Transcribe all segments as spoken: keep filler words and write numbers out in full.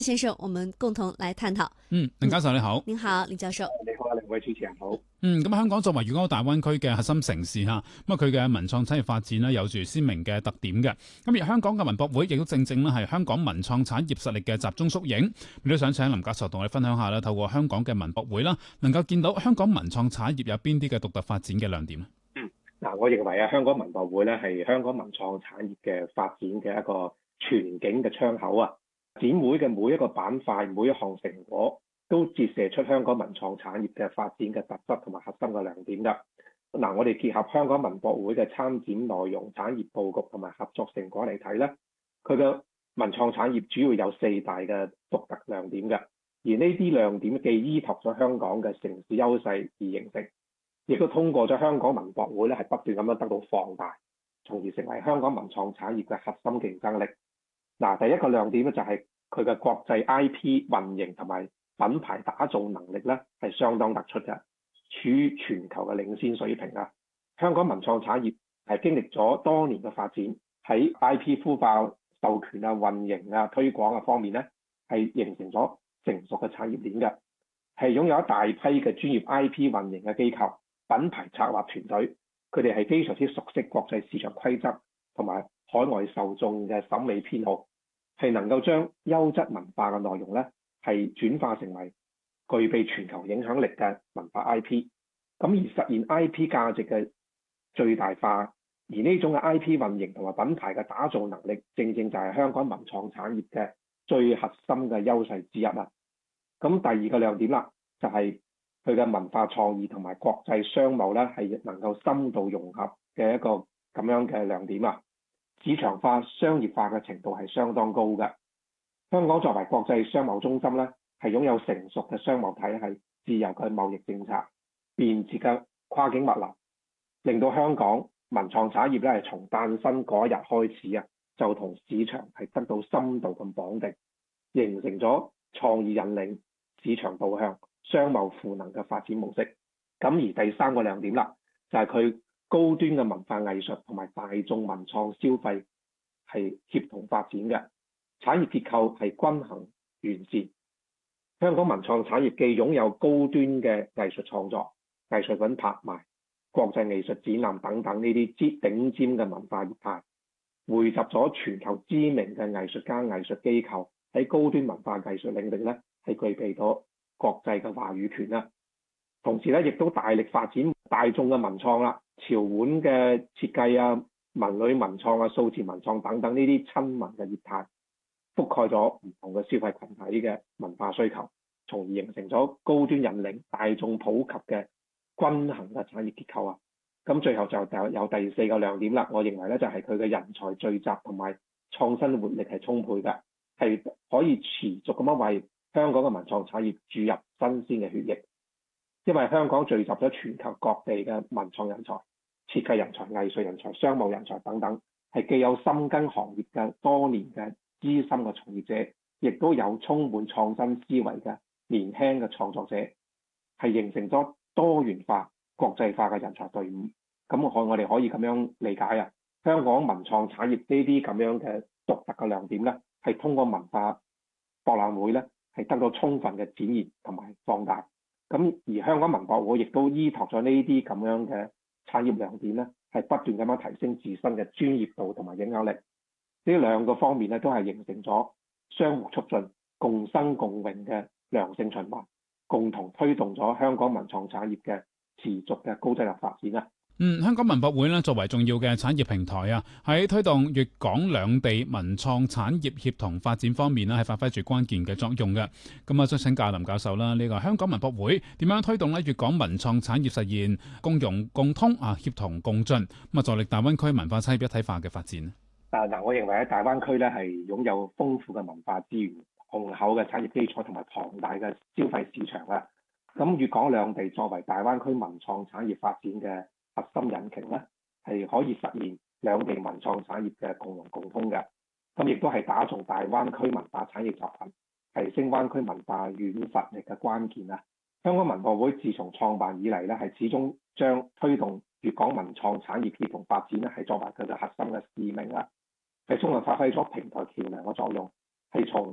先生，我們共同來探討。 嗯，林教授你好。 您好，林教授。 你好啊，兩位主持人好。 嗯，咁香港作為粵港澳大灣區嘅核心城市吓，咁啊佢嘅文創產業發展咧有住鮮明嘅特點嘅。咁而香港嘅文博會亦都正正咧係香港文創產業實力嘅集中縮影。亦都想請林教授同我哋分享下啦，透過香港嘅文博會啦，能夠見到香港文創產業有邊啲嘅獨特發展嘅亮點咧？ 嗯，嗱，我認為啊，香港文博會咧係香港文創產業嘅發展嘅一個全景嘅窗口啊。展會嘅每一個板塊、每一項成果，都折射出香港文創產業嘅發展嘅特質同埋核心嘅亮點㗎。嗱，我哋結合香港文博會嘅參展內容、產業佈局同埋合作成果嚟睇咧，佢嘅文創產業主要有四大嘅獨特亮點㗎。而呢啲亮點既依託咗香港嘅城市優勢而形成，亦都通過咗香港文博會咧係不斷咁樣得到放大，從而成為香港文創產業嘅核心競爭力。嗱，第一個亮點咧就係佢嘅國際 I P 運營同埋品牌打造能力咧係相當突出嘅，處於全球嘅領先水平啊！香港文創產業係經歷咗多年嘅發展，喺 I P 孵化、授權啊、運營啊、推廣啊方面咧係形成咗成熟嘅產業鏈嘅，係擁有一大批嘅專業 I P 運營嘅機構、品牌策劃團隊，佢哋係非常之熟悉國際市場規則同埋海外受眾嘅審美偏好。係能夠將優質文化嘅內容咧，係轉化成為具備全球影響力嘅文化 I P， 咁而實現 I P 價值嘅最大化。而呢種嘅 I P 運營同埋品牌嘅打造能力，正正就係香港文創產業嘅最核心嘅優勢之一啦。咁第二個亮點啦，就係佢嘅文化創意同埋國際商貿咧，係能夠深度融合嘅一個咁樣嘅亮點啊。市場化、商業化嘅程度係相當高嘅。香港作為國際商貿中心咧，係擁有成熟嘅商貿體系、自由嘅貿易政策、便捷嘅跨境物流，令到香港文創產業咧係從誕生嗰一日開始啊，就同市場係得到深度咁綁定，形成咗創意引領、市場導向、商貿賦能嘅發展模式。咁而第三個亮點啦，就係佢高端嘅文化藝術同埋大眾文創消費係協同發展嘅，產業結構係均衡完善。香港文創產業既擁有高端嘅藝術創作、藝術品拍賣、國際藝術展覽等等呢啲尖頂尖嘅文化業態，匯集咗全球知名嘅藝術家、藝術機構喺高端文化藝術領域咧係具備咗國際嘅話語權啦。同時咧，亦都大力發展大眾嘅文創啦，潮玩嘅設計啊、文旅文創啊、數字文創等等呢啲親民嘅業態，覆蓋咗唔同嘅消費群體嘅文化需求，從而形成咗高端引領、大眾普及嘅均衡嘅產業結構啊。咁最後就有第四個亮點啦，我認為咧就係佢嘅人才聚集同埋創新活力係充沛嘅，係可以持續咁樣為香港嘅文創產業注入新鮮嘅血液。因為香港聚集咗全球各地嘅文創人才、設計人才、藝術人才、商務人才等等，係既有深耕行業嘅多年嘅資深嘅從業者，亦都有充滿創新思維嘅年輕嘅創作者，係形成咗多元化、國際化嘅人才隊伍。咁我我哋可以咁樣理解啊，香港文創產業呢啲咁樣嘅獨特嘅亮點咧，係通過文化博覽會咧，係得到充分嘅展現同埋放大。咁而香港文博會亦都依託咗呢啲咁樣嘅產業亮點咧，係不斷咁樣提升自身嘅專業度同埋影響力。呢兩個方面咧，都係形成咗相互促進、共生共榮嘅良性循環，共同推動咗香港文創產業嘅持續嘅高質量發展啊！ 嗯，香港文博會咧作為重要嘅產業平台啊，喺推動粵港兩地文創產業協同發展方面咧，係發揮住關鍵嘅作用嘅。咁啊，想請教林教授啦，呢個香港文博會點樣推動咧粵港文創產業實現共融共通啊、協同共進，咁啊助力大灣區文化產業一體化嘅發展？ 啊嗱，我認為喺大灣區咧係擁有豐富嘅文化資源、雄厚嘅產業基礎同埋龐大嘅消費市場啊。咁粵港兩地作為大灣區文創產業發展嘅核心引擎咧，係可以實現兩地文創產業嘅共融共通嘅。咁亦都係打造大灣區文化產業集群，提升灣區文化軟實力嘅關鍵啊！香港文博會自從創辦以嚟咧，係始終將推動粵港文創產業協同發展咧，係作為佢嘅核心嘅使命啊！係充分發揮咗平台橋樑嘅作用，係從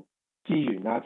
資源啊、